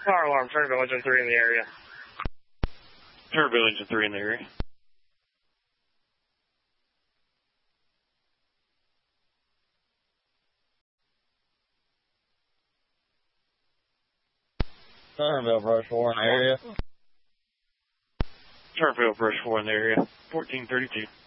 Car alarm, Turbo Engine 3 in the area. Turbo Engine 3 in the area. Turnerville Brush 4 in the area. Turnerville Brush 4 in the area. 1432.